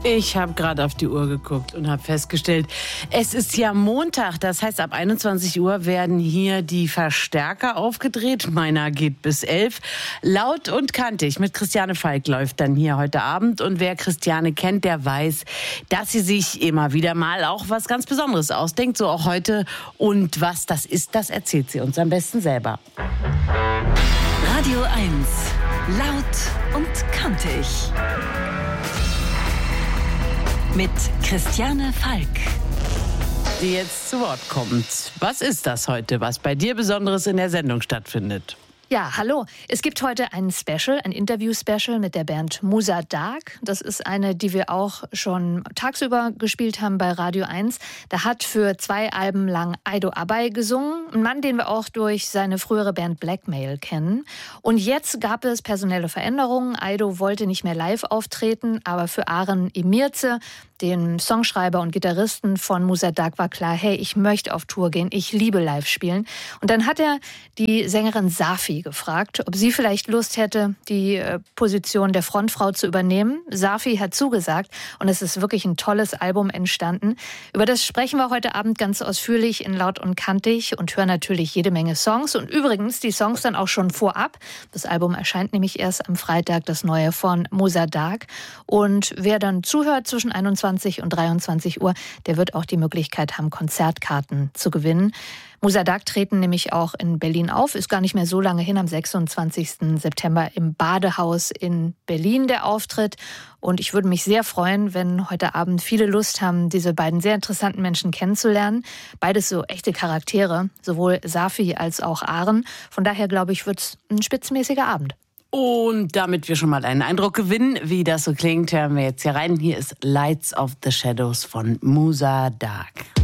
Ich habe gerade auf die Uhr geguckt und habe festgestellt, es ist ja Montag. Das heißt, ab 21 Uhr werden hier die Verstärker aufgedreht. Meiner geht bis 11. Laut und kantig mit Christiane Falk läuft dann hier heute Abend. Und wer Christiane kennt, der weiß, dass sie sich immer wieder mal auch was ganz Besonderes ausdenkt. So auch heute. Und was das ist, das erzählt sie uns am besten selber. Radio 1. Laut und kantig. Mit Christiane Falk. Die jetzt zu Wort kommt. Was ist das heute, was bei dir Besonderes in der Sendung stattfindet? Ja, hallo. Es gibt heute ein Special, ein Interview-Special mit der Band Musa Dark. Das ist eine, die wir auch schon tagsüber gespielt haben bei Radio 1. Da hat für 2 Alben lang Aido Abay gesungen. Ein Mann, den wir auch durch seine frühere Band Blackmail kennen. Und jetzt gab es personelle Veränderungen. Aido wollte nicht mehr live auftreten, aber für Aren Emirze, den Songschreiber und Gitarristen von Musa Dark, war klar, hey, ich möchte auf Tour gehen, ich liebe Live-Spielen. Und dann hat er die Sängerin Safi gefragt, ob sie vielleicht Lust hätte, die Position der Frontfrau zu übernehmen. Safi hat zugesagt und es ist wirklich ein tolles Album entstanden. Über das sprechen wir heute Abend ganz ausführlich in Laut und Kantig und hören natürlich jede Menge Songs. Und übrigens die Songs dann auch schon vorab. Das Album erscheint nämlich erst am Freitag, das neue von Musa Dark. Und wer dann zuhört zwischen 21 und 23 Uhr, der wird auch die Möglichkeit haben, Konzertkarten zu gewinnen. Musa Dark treten nämlich auch in Berlin auf. Ist gar nicht mehr so lange hin, am 26. September im Badehaus in Berlin der Auftritt. Und ich würde mich sehr freuen, wenn heute Abend viele Lust haben, diese beiden sehr interessanten Menschen kennenzulernen. Beides so echte Charaktere, sowohl Safi als auch Aren. Von daher, glaube ich, wird es ein spitzenmäßiger Abend. Und damit wir schon mal einen Eindruck gewinnen, wie das so klingt, hören wir jetzt hier rein. Hier ist Lights of the Shadows von Musa Dark.